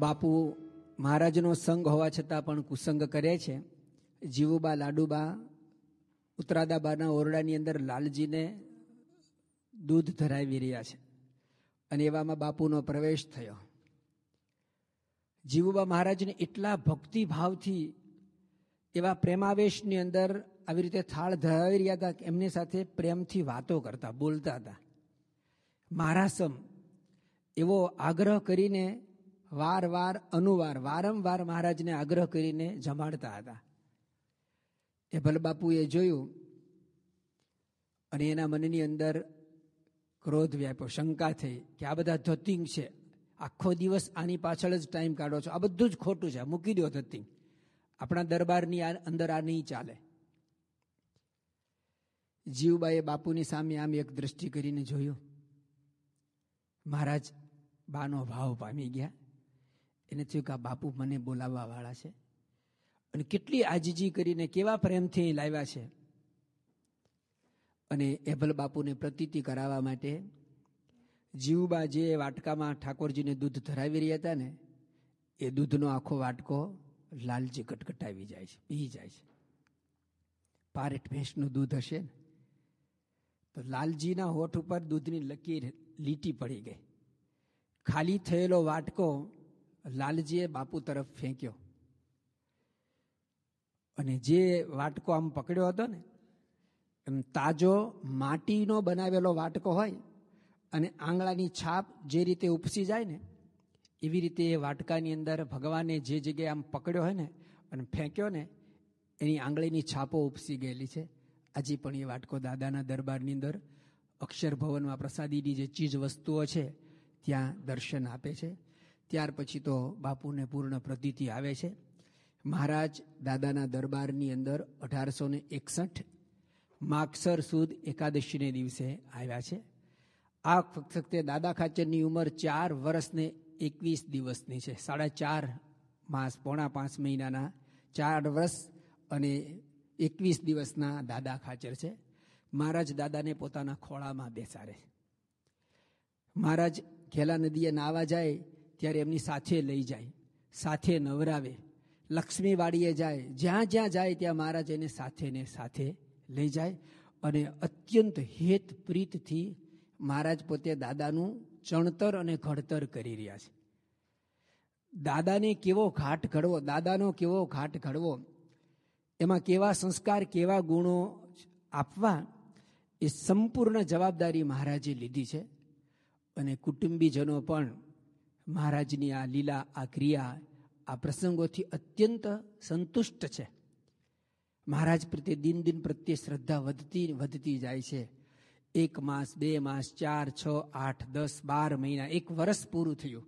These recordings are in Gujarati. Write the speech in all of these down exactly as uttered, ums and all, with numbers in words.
બાપુ મહારાજનો સંગ હોવા છતાં પણ કુસંગ કરે છે. જીવુબા લાડુબા ઉત્તરાદાબાના ઓરડાની અંદર લાલજીને દૂધ ધરાવી રહ્યા છે અને એવામાં બાપુનો પ્રવેશ થયો. જીવુબા મહારાજને એટલા ભક્તિભાવથી એવા પ્રેમાવેશની અંદર આવી રીતે થાળ ધરાવી રહ્યા હતા કે એમની સાથે પ્રેમથી વાતો કરતા બોલતા હતા. મહારાસમ એવો આગ્રહ કરીને વાર વાર અનુવાર વારંવાર મહારાજને આગ્રહ કરીને જમાડતા હતા. એ ભલબાપુએ જોયું અને એના મનની અંદર ક્રોધ વ્યાપ્યો, શંકા થઈ કે આ બધા ધતિંગ છે, આખો દિવસ આની પાછળ જ ટાઈમ કાઢો છો, આ બધું જ ખોટું છે, મૂકી દો ધતિંગ, આપણા દરબારની અંદર આ નહીં ચાલે. જીવબાએ બાપુની સામે આમ એક દ્રષ્ટિ કરીને જોયું. મહારાજ બાનો ભાવ પામી ગયા. એને થયું કે આ બાપુ મને બોલાવવા વાળા છે અને કેટલી આજીજી કરીને કેવા પ્રેમથી અહીં લાવ્યા છે. અને એભલ બાપુને પ્રતીતિ કરાવવા માટે જીવબા જે વાટકામાં ઠાકોરજીને દૂધ ધરાવી રહ્યા હતા ને એ દૂધનો આખો વાટકો લાલજી કટકટાવી જાય છે, પી જાય છે. પારેટ ભેંસનું દૂધ હશે ને તો લાલજીના હોઠ ઉપર દૂધની લકીર લીટી પડી ગઈ. ખાલી થયેલો વાટકો લાલજીએ બાપુ તરફ ફેંક્યો અને જે વાટકો આમ પકડ્યો હતો ને એમ તાજો માટીનો બનાવેલો વાટકો હોય અને આંગળાની છાપ જે રીતે ઉપસી જાય ને એવી રીતે એ વાટકાની અંદર ભગવાને જે જગ્યાએ આમ પકડ્યો હોય ને અને ફેંક્યો ને એની આંગળીની છાપો ઉપસી ગયેલી છે. આજે પણ એ વાટકો દાદાના દરબારની અંદર અક્ષર ભવનમાં પ્રસાદીની જે ચીજ વસ્તુઓ છે ત્યાં દર્શન આપે છે. ત્યાર પછી તો બાપુને પૂર્ણ પ્રતીતિ આવે છે. મહારાજ દાદાના દરબારની અંદર અઢારસો ને એકસઠ માગસર સુદ એકાદશીને દિવસે આવ્યા છે. આ વખતે દાદા ખાચરની ઉંમર ચાર વર્ષ ને એકવીસ દિવસની છે. સાડા ચાર માસ પોણા પાંચ મહિનાના ચાર વર્ષ અને એકવીસ દિવસના દાદા ખાચર છે. મહારાજ દાદાને પોતાના ખોળામાં બેસાડે. મહારાજ ખેલા નદીએ નાવા જાય ત્યારે એમની સાથે લઈ જાય, સાથે નવરાવે. લક્ષ્મીવાડીએ જાય, જ્યાં જ્યાં જાય ત્યાં મહારાજ એને સાથે ને સાથે લઈ જાય અને અત્યંત હેત પ્રીતથી મહારાજ પોતે દાદાનું ચણતર અને ઘડતર કરી રહ્યા છે. દાદાને કેવો ઘાટ ઘડવો, દાદાનો કેવો ઘાટ ઘડવો, એમાં કેવા સંસ્કાર કેવા ગુણો આપવા એ સંપૂર્ણ જવાબદારી મહારાજે લીધી છે. અને કુટુંબીજનો પણ મહારાજની આ લીલા, આ ક્રિયા, આ પ્રસંગોથી અત્યંત સંતુષ્ટ છે. મહારાજ પ્રત્યે દિન દિન પ્રત્યે શ્રદ્ધા વધતી વધતી જાય છે. એક માસ, બે માસ, ચાર, છ, આઠ, દસ, બાર મહિના, એક વર્ષ પૂરું થયું.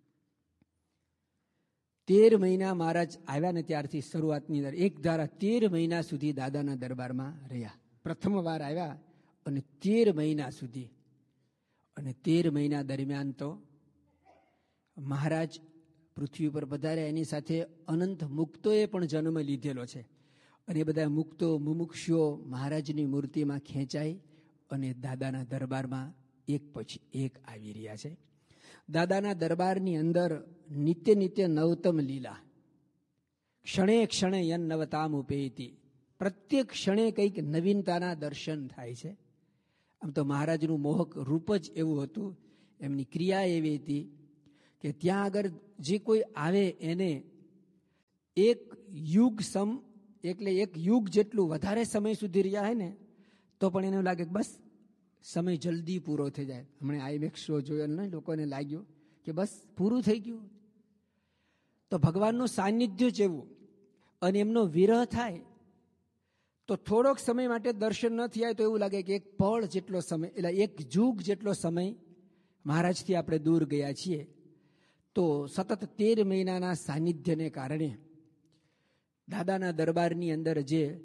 તેર મહિના મહારાજ આવ્યા ને ત્યારથી શરૂઆતની અંદર એક ધારા તેર મહિના સુધી દાદાના દરબારમાં રહ્યા. પ્રથમ વાર આવ્યા અને તેર મહિના સુધી, અને તેર મહિના દરમિયાન તો મહારાજ પૃથ્વી પર પધાર્યા. એની સાથે અનંત મુક્તોએ પણ જન્મ લીધેલો છે અને એ બધા મુક્તો મુમુક્ષુઓ મહારાજની મૂર્તિમાં ખેંચાઈ અને દાદાના દરબારમાં એક પછી એક આવી રહ્યા છે. દાદાના દરબારની અંદર નિત્ય નિત્ય નવતમ લીલા, ક્ષણે ક્ષણે યન નવતામ ઉપેતી, પ્રત્યેક ક્ષણે કંઈક નવીનતાના દર્શન થાય છે. આમ તો મહારાજનું મોહક રૂપ જ એવું હતું, એમની ક્રિયા એવી હતી કે ત્યાં આગળ જે કોઈ આવે એને એક યુગ સમ એટલે એક યુગ જેટલું વધારે સમય સુધી રહ્યા હોય ને તો પણ એને લાગે બસ સમય જલ્દી પૂરો થઈ જાય. હમણાં આઈમેક્સ શો જોયો ને લોકોને લાગ્યું કે બસ પૂરું થઈ ગયું. તો ભગવાનનું સાનિધ્ય જ એવું, અને એમનો વિરહ થાય તો થોડોક સમય માટે દર્શન ન થયા તો એવું લાગે કે એક પળ જેટલો સમય, એટલે એક યુગ જેટલો સમય મહારાજથી આપણે દૂર ગયા છીએ. તો સતત તેર મહિનાના સાનિધ્યને કારણે દાદાના દરબારની અંદર જે